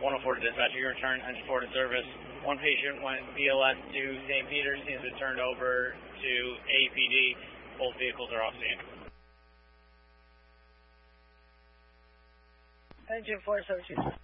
104 to dispatch, your return, engine 4 to service. One patient went BLS to St. Peter's, he's been turned over to APD. Both vehicles are off scene. Engine 4, 17.